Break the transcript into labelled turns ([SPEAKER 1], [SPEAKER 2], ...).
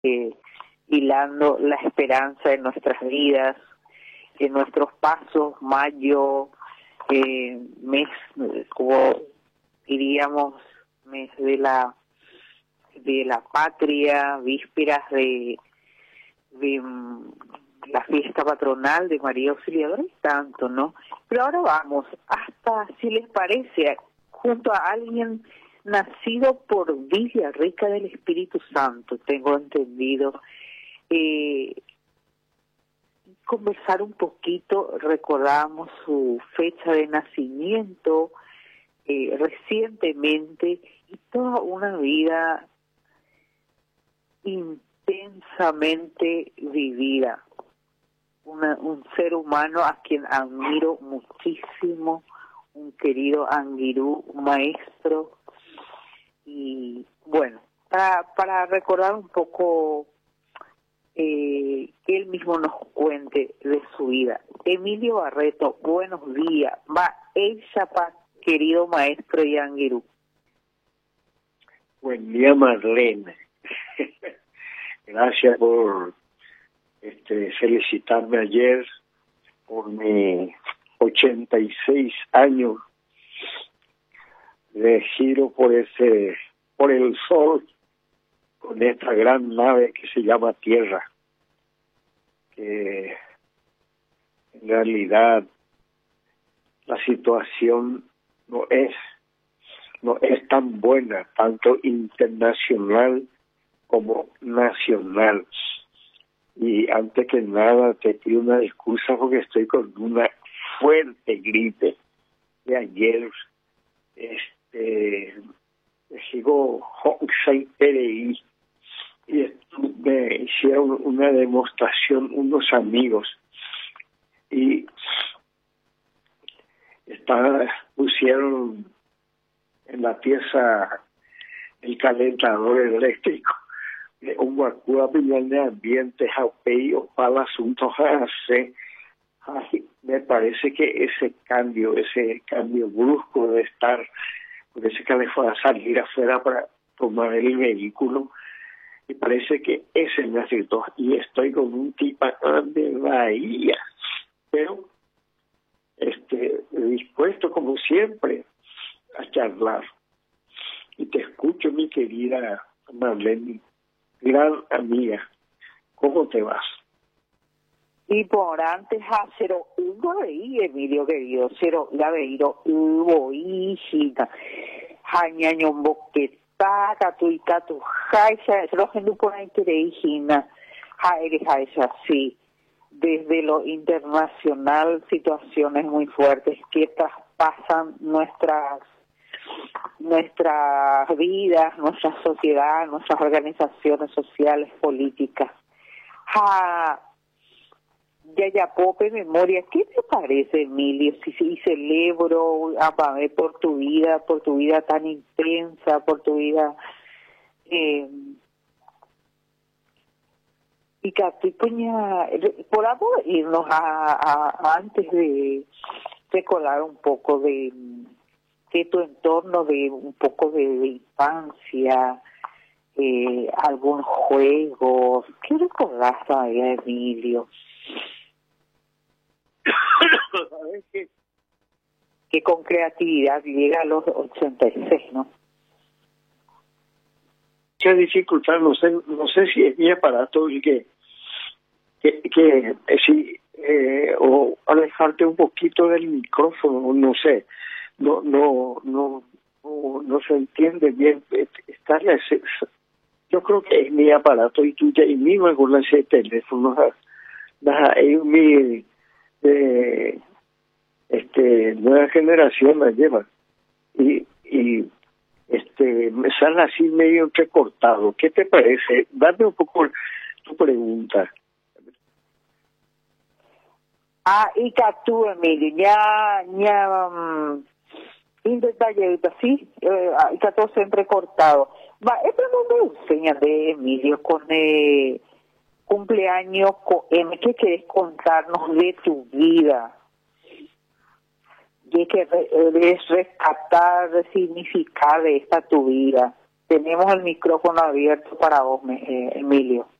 [SPEAKER 1] hilando la esperanza en nuestras vidas, en nuestros pasos. Mayo, mes, como diríamos, mes de la patria, vísperas de la fiesta patronal de María Auxiliadora y tanto, ¿no? Pero ahora vamos, hasta, si les parece, junto a alguien nacido por Villarrica del Espíritu Santo, tengo entendido, conversar un poquito. Recordamos su fecha de nacimiento recientemente, y toda una vida intensamente vivida. Un ser humano a quien admiro muchísimo, un querido Anguirú, un maestro. Y bueno, para recordar un poco, que él mismo nos cuente de su vida. Emilio Barreto, buenos días. Querido maestro y Anguirú.
[SPEAKER 2] Buen día, Marlene. Gracias por felicitarme ayer por mi 86 años de giro por el sol con esta gran nave que se llama Tierra, que en realidad la situación no es tan buena, tanto internacional como nacional. Y antes que nada te pido una excusa porque estoy con una fuerte gripe de ayer. Sigo Hong PRI y me hicieron una demostración unos amigos y pusieron en la pieza el calentador eléctrico de un guacuá de ambiente jaupei o para asuntos hace. Me parece que ese cambio brusco de estar, parece que le fue a salir afuera para tomar el vehículo, y parece que ese me afectó, y estoy con un tipacán de Bahía, pero dispuesto como siempre a charlar. Y te escucho, mi querida Marlene, gran amiga. ¿Cómo te vas?
[SPEAKER 1] Y por antes a cero hubo ahí, Emilio querido, cero la veiro hubo hijita, jañaño boqueta, catu jaisa, se lo gente por ahí quiere hijina, jaisa, sí. Desde lo internacional, situaciones muy fuertes que traspasan nuestras vidas, nuestra sociedad, nuestras organizaciones sociales, políticas. Ya pope memoria, ¿qué te parece, Emilio? Si celebro por tu vida tan intensa, por tu vida y que por amor irnos a antes de recordar un poco de tu entorno, de un poco de infancia, algún juego. ¿Qué recordás todavía, Emilio? Que con creatividad llega a los 86, ¿no?
[SPEAKER 2] Mucha dificultad, no sé si es mi aparato el que o alejarte un poquito del micrófono, no sé, no se entiende bien. Yo creo que es mi aparato y tuya y mismo con ese teléfono nueva generación la lleva y me sale así medio entrecortado. ¿Qué te parece? Dame un poco tu pregunta.
[SPEAKER 1] Y que tú, Emilio, ya detalle así, y que todo siempre cortado. Esto no me enseña de Emilio con cumpleaños, ¿qué querés contarnos de tu vida? ¿Qué querés rescatar, resignificar de esta tu vida? tenemos el micrófono abierto para vos, Emilio.